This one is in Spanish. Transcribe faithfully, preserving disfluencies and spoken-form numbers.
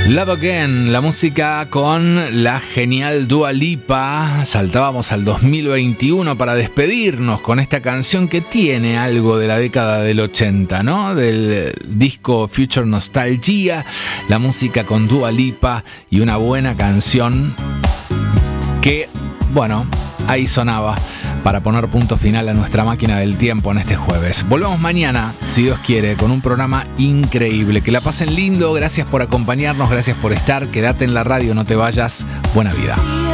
Love Again, la música con la genial Dua Lipa. Saltábamos al dos mil veintiuno para despedirnos con esta canción que tiene algo de la década del ochenta, ¿no? Del disco Future Nostalgia, la música con Dua Lipa y una buena canción que, bueno, ahí sonaba para poner punto final a nuestra máquina del tiempo en este jueves. Volvemos mañana, si Dios quiere, con un programa increíble. Que la pasen lindo, gracias por acompañarnos, gracias por estar. Quédate en la radio, no te vayas. Buena vida.